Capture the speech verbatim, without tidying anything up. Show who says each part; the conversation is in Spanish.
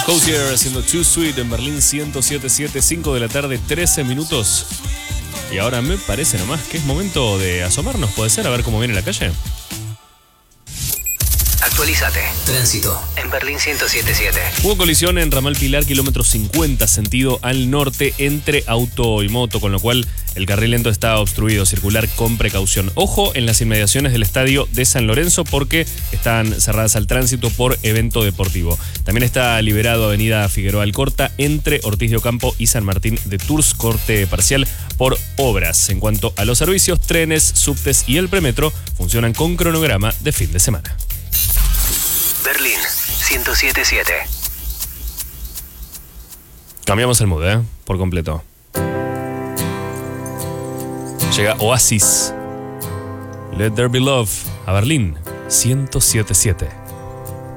Speaker 1: Hozier haciendo Too Sweet en Berlín ciento siete punto siete, cinco de la tarde, trece minutos. Y ahora me parece nomás que es momento de asomarnos, puede ser, a ver cómo viene la calle.
Speaker 2: Actualízate. Tránsito en Berlín ciento siete punto siete.
Speaker 1: Hubo colisión en Ramal Pilar, kilómetro cincuenta, sentido al norte, entre auto y moto, con lo cual el carril lento está obstruido. Circular con precaución. Ojo en las inmediaciones del estadio de San Lorenzo porque están cerradas al tránsito por evento deportivo. También está liberado Avenida Figueroa Alcorta entre Ortiz de Ocampo y San Martín de Tours, corte parcial por obras. En cuanto a los servicios, trenes, subtes y el premetro funcionan con cronograma de fin de semana.
Speaker 2: Berlín ciento siete punto siete.
Speaker 1: Cambiamos el mood, ¿eh? Por completo. Llega Oasis. Let There Be Love a Berlín ciento siete punto siete.